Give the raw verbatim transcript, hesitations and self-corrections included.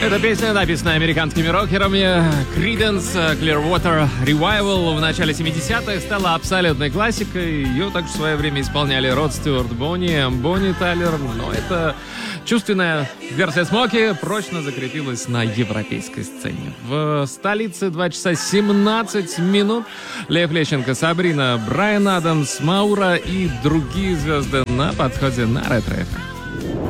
Эта песня написана американскими рокерами. Creedence Clearwater Revival в начале семидесятых стала абсолютной классикой. Ее также в свое время исполняли Род Стюарт, Бонни, Бонни Тайлер. Но эта чувственная версия Смоки прочно закрепилась на европейской сцене. В столице два часа семнадцать минут. Лев Лещенко, Сабрина, Брайан Адамс, Маура и другие звезды на подходе на Ретро эф эм.